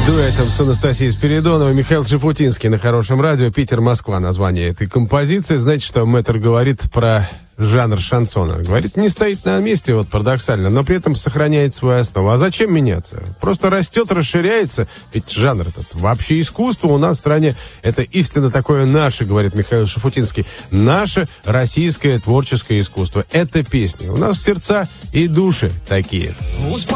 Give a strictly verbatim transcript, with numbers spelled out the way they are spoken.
Дуэтом с Анастасией Спиридоновой Михаил Шафутинский на Хорошем радио. Питер-Москва название этой композиции. Знаете, что мэтр говорит про жанр шансона? Говорит, не стоит на месте, вот парадоксально, но при этом сохраняет свою основу. А зачем меняться? Просто растет, расширяется. Ведь жанр этот вообще искусство у нас в стране. Это истинно такое наше, говорит Михаил Шафутинский. Наше российское творческое искусство. Это песни. У нас сердца и души такие.